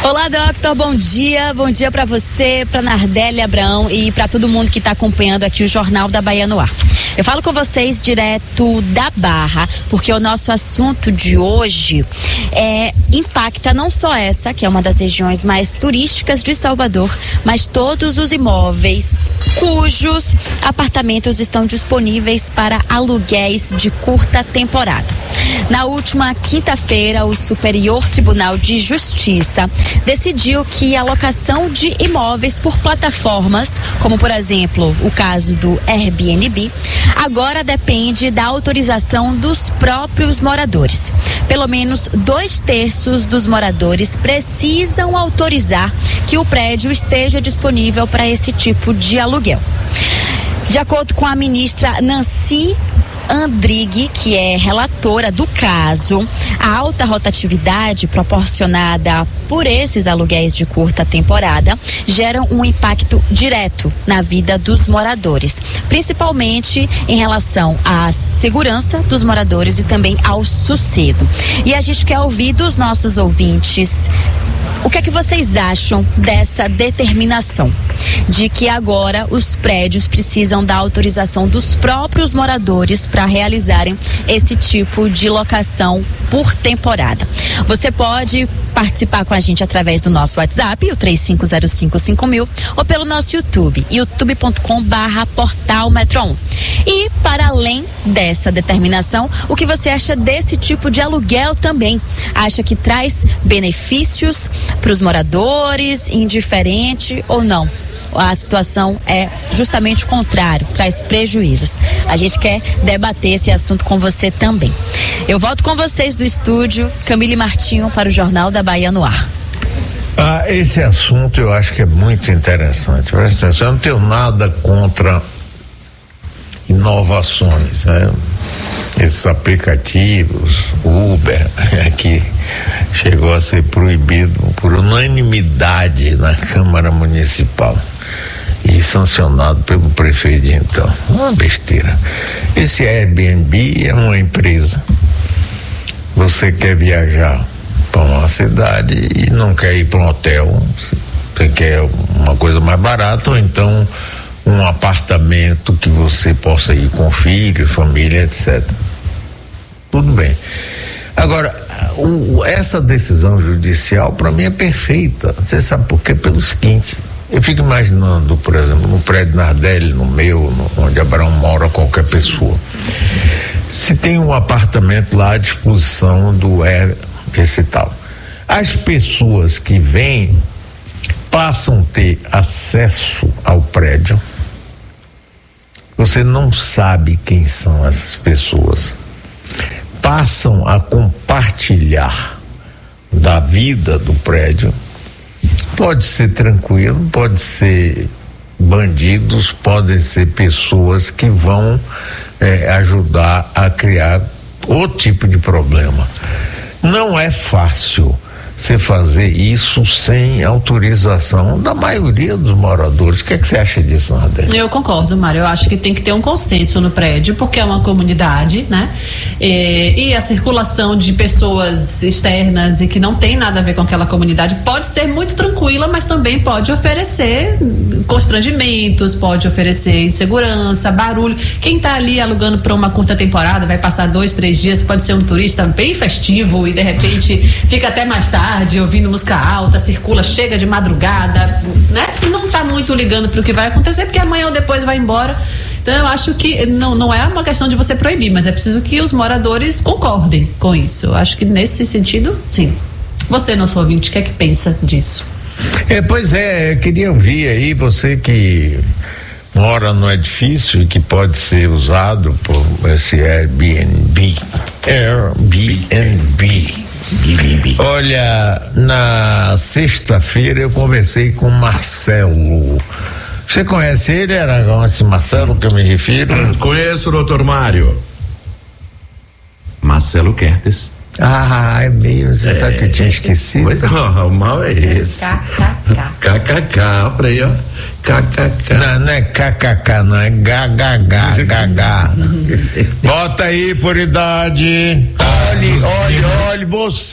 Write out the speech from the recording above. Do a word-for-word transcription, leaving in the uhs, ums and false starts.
Olá, Doctor, bom dia, bom dia para você, para Nardelli Abraão e para todo mundo que está acompanhando aqui o Jornal da Bahia no Ar. Eu falo com vocês direto da Barra, porque o nosso assunto de hoje é, impacta não só essa, que é uma das regiões mais turísticas de Salvador, mas todos os imóveis cujos apartamentos estão disponíveis para aluguéis de curta temporada. Na última quinta-feira, o Superior Tribunal de Justiça decidiu que a locação de imóveis por plataformas, como por exemplo o caso do Airbnb, agora depende da autorização dos próprios moradores. Pelo menos dois terços dos moradores precisam autorizar que o prédio esteja disponível para esse tipo de aluguel. De acordo com a ministra Nancy Andrighi, que é relatora do caso, a alta rotatividade proporcionada por esses aluguéis de curta temporada geram um impacto direto na vida dos moradores, principalmente em relação à segurança dos moradores e também ao sossego. E a gente quer ouvir dos nossos ouvintes o que é que vocês acham dessa determinação de que agora os prédios precisam da autorização dos próprios moradores para realizarem esse tipo de locação por temporada. Você pode participar com a gente através do nosso WhatsApp, o três cinco zero cinco cinco mil, ou pelo nosso YouTube, youtube ponto com barra portal metro um. E, para além dessa determinação, o que você acha desse tipo de aluguel também? Acha que traz benefícios para os moradores, indiferente ou não? A situação é justamente o contrário, traz prejuízos. A gente quer debater esse assunto com você também. Eu volto com vocês do estúdio, Camille Martinho, para o Jornal da Bahia no Ar. Ah, esse assunto eu acho que é muito interessante. Presta atenção, eu não tenho nada contra inovações, né? Esses aplicativos, Uber, que chegou a ser proibido por unanimidade na Câmara Municipal e sancionado pelo prefeito de então. Uma besteira. Esse Airbnb é uma empresa. Você quer viajar para uma cidade e não quer ir para um hotel, você quer uma coisa mais barata, ou então um apartamento que você possa ir com filho, família, etcétera. Tudo bem. Agora, o, essa decisão judicial para mim é perfeita. Você sabe por quê? Pelo seguinte, eu fico imaginando, por exemplo, no prédio Nardelli, no meu, no, onde Abraão mora, qualquer pessoa. Se tem um apartamento lá à disposição do é, esse tal. As pessoas que vêm passam a ter acesso ao prédio. Você não sabe quem são essas pessoas. Passam a compartilhar da vida do prédio. Pode ser tranquilo, pode ser bandidos, podem ser pessoas que vão é, ajudar a criar outro tipo de problema. Não é fácil você fazer isso sem autorização da maioria dos moradores. O que é que você acha disso, Nardelli? Eu concordo, Mário. Eu acho que tem que ter um consenso no prédio, porque é uma comunidade, né? E, e a circulação de pessoas externas e que não tem nada a ver com aquela comunidade pode ser muito tranquila, mas também pode oferecer constrangimentos, pode oferecer insegurança, barulho. Quem está ali alugando para uma curta temporada, vai passar dois, três dias, pode ser um turista bem festivo e de repente fica até mais tarde ouvindo música alta, circula, chega de madrugada, né? Não tá muito ligando pro que vai acontecer, porque amanhã ou depois vai embora. Então eu acho que não, não é uma questão de você proibir, mas é preciso que os moradores concordem com isso. Eu acho que nesse sentido, sim. Você, nosso ouvinte, o que é que pensa disso? É, pois é, eu queria ouvir aí, você que mora no edifício e que pode ser usado por esse Airbnb. Airbnb. Olha, na sexta-feira eu conversei com o Marcelo. Você conhece ele, Aragão, esse Marcelo que eu me refiro? Conheço, doutor Mário. Marcelo Kertes. Ah, é mesmo, você é, sabe que eu tinha esquecido. Pois não, o mal é esse. K K K, pra aí, ó. K K K. Não, não é K K K, não, é G G G, G G. Bota aí por idade. Olhe, olhe, olhe, você.